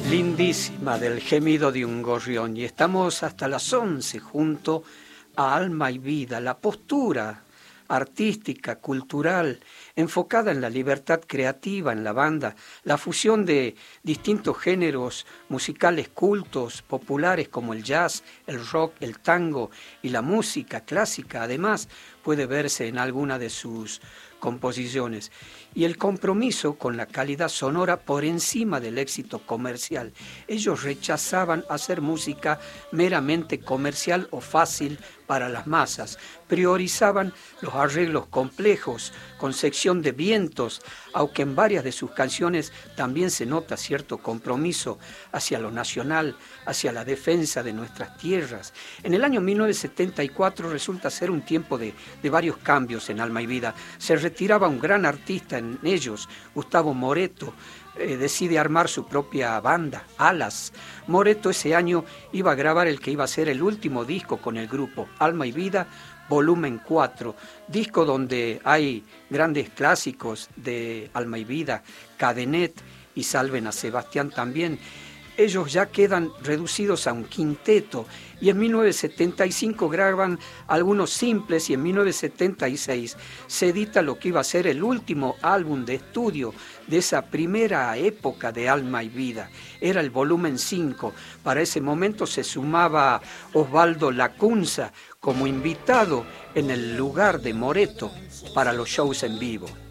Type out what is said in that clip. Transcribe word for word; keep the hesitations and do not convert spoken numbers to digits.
Lindísima del gemido de un gorrión, y estamos hasta las once junto a Alma y Vida, la postura artística, cultural, enfocada en la libertad creativa en la banda, la fusión de distintos géneros musicales cultos, populares como el jazz, el rock, el tango y la música clásica, además puede verse en alguna de sus composiciones, y el compromiso con la calidad sonora por encima del éxito comercial. Ellos rechazaban hacer música meramente comercial o fácil para las masas, priorizaban los arreglos complejos, con sección de vientos, aunque en varias de sus canciones también se nota cierto compromiso hacia lo nacional, hacia la defensa de nuestras tierras. En el año mil novecientos setenta y cuatro resulta ser un tiempo de, de varios cambios en Alma y Vida. Se retiraba un gran artista en ellos, Gustavo Moreto. Eh, decide armar su propia banda, Alas. Moreto ese año iba a grabar el que iba a ser el último disco con el grupo, Alma y Vida, volumen cuatro, disco donde hay grandes clásicos de Alma y Vida, Cadenet y Salven a Sebastián también. Ellos ya quedan reducidos a un quinteto, y en mil novecientos setenta y cinco graban algunos simples, y en mil novecientos setenta y seis se edita lo que iba a ser el último álbum de estudio de esa primera época de Alma y Vida. Era el volumen cinco. Para ese momento se sumaba Osvaldo Lacunza como invitado en el lugar de Moreto para los shows en vivo.